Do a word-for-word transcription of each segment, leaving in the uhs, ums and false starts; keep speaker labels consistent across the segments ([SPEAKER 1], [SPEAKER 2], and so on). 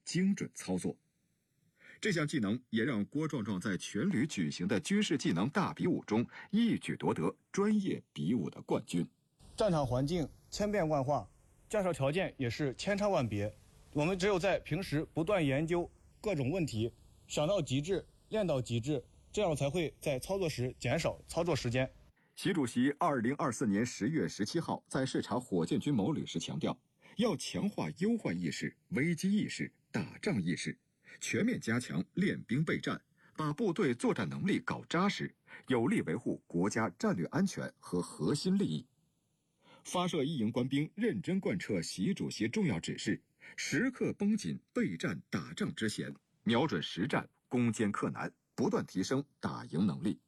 [SPEAKER 1] 精准操作。这项技能也让郭壮壮在全旅举行的军事技能大比武中一举夺得专业比武的冠军。
[SPEAKER 2] 战场环境千变万化，驾驶条件也是千差万别，我们只有在平时不断研究各种问题，想到极致，练到极致，这样才会在操作时减少操作时间。
[SPEAKER 1] 习主席二零二四年十月十七号在视察火箭军某旅时强调，要强化忧患意识、危机意识、打仗意识，全面加强练兵备战，把部队作战能力搞扎实，有力维护国家战略安全和核心利益。发射一营官兵认真贯彻习主席重要指示，时刻绷紧备战打仗之弦，瞄准实战，攻坚克难，不断提升打赢能力。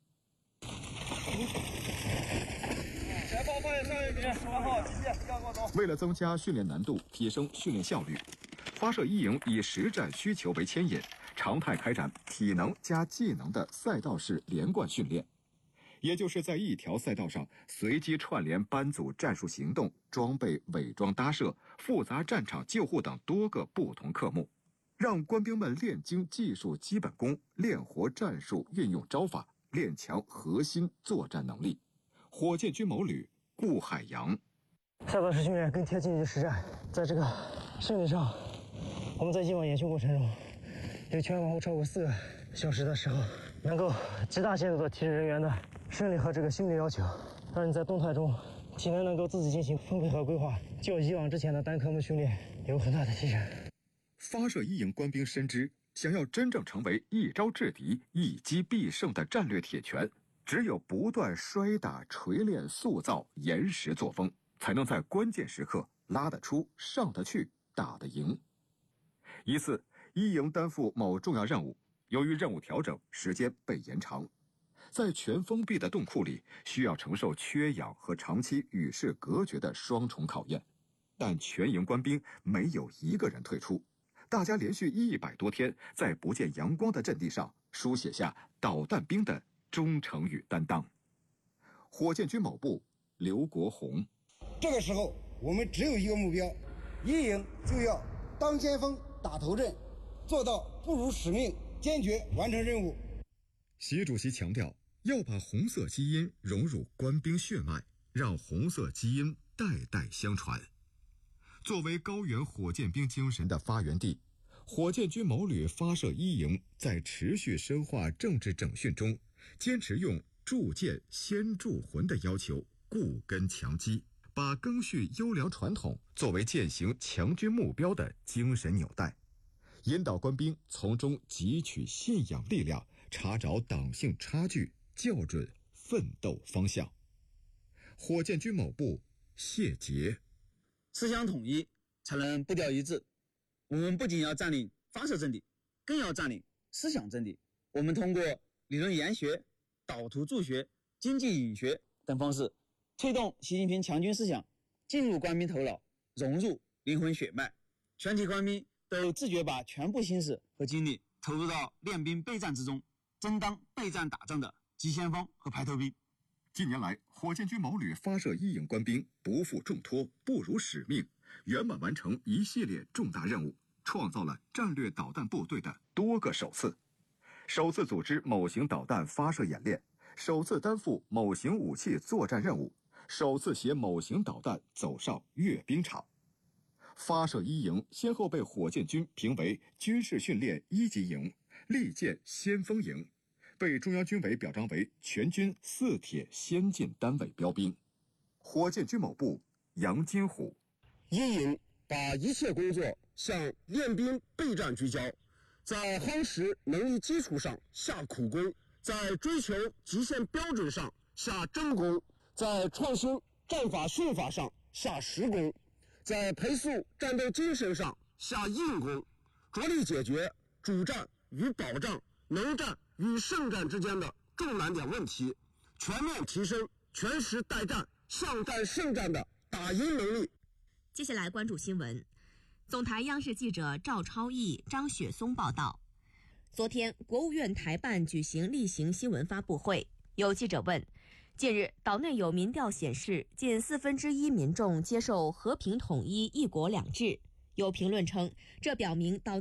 [SPEAKER 2] 前方发现上一名，十八号集结，要过走。
[SPEAKER 1] 为了增加训练难度，提升训练效率，发射一营以实战需求为牵引，常态开展体能加技能的赛道式连贯训练。也就是在一条赛道上随机串联班组战术行动、装备伪装搭设、复杂战场救护等多个不同科目，让官兵们练精技术基本功，练活战术运用招法，练强核心作战能力。火箭军某旅顾海洋，
[SPEAKER 3] 赛道式训练更贴近于实战。在这个训练上，我们在以往演训过程中，有全往后超过四个小时的时候，能够极大限度地提升人员的生理和这个心理要求，让你在动态中体能能够自己进行分配和规划，较以往之前的单科目训练有很大的提升。
[SPEAKER 1] 发射一营官兵深知，想要真正成为一招制敌、一击必胜的战略铁拳，只有不断摔打、锤炼、塑造严实作风，才能在关键时刻拉得出、上得去、打得赢。一次，一营担负某重要任务，由于任务调整，时间被延长。在全封闭的洞库里，需要承受缺氧和长期与世隔绝的双重考验，但全营官兵没有一个人退出，大家连续一百多天在不见阳光的阵地上书写下导弹兵的忠诚与担当。火箭军某部刘国宏，
[SPEAKER 4] 这个时候我们只有一个目标，一营就要当先锋打头阵，做到不辱使命，坚决完成任务。
[SPEAKER 1] 习主席强调，要把红色基因融入官兵血脉，让红色基因代代相传。作为高原火箭兵精神的发源地，火箭军某旅发射一营在持续深化政治整训中，坚持用铸剑先铸魂的要求固根强基，把赓续优良传统作为践行强军目标的精神纽带，引导官兵从中汲取信仰力量，查找党性差距，校准奋斗方向。火箭军某部谢杰，
[SPEAKER 5] 思想统一才能步调一致。我们不仅要占领发射阵地，更要占领思想阵地。我们通过理论研学、导图助学、经济引学等方式，推动习近平强军思想进入官兵头脑，融入灵魂血脉。全体官兵都自觉把全部心思和精力投入到练兵备战之中，争当备战打仗的急先锋和排头兵。
[SPEAKER 1] 近年来，火箭军某旅发射一营官兵不负重托，不辱使命，圆满完成一系列重大任务，创造了战略导弹部队的多个首次。首次组织某型导弹发射演练，首次担负某型武器作战任务，首次携某型导弹走上阅兵场。发射一营先后被火箭军评为军事训练一级营、利剑先锋营，被中央军委表彰为全军四铁先进单位标兵。火箭军某部杨金虎，
[SPEAKER 6] 一营把一切工作向练兵备战聚焦，在夯实能力基础上下苦功，在追求极限标准上下真功，在创新战法训法上下实功，在培塑战斗精神上下硬功，着力解决主战与保障、能战与胜战之间的重难点问题，全面提升全时待战、上战胜战的打赢能力。
[SPEAKER 7] 接下来关注新闻。总台央视记者赵超毅、张雪松报道，昨天国务院台办举行例行新闻发布会，有记者问，近日岛内有民调显示近四分之一民众接受和平统一、一国两制，有评论称这表明岛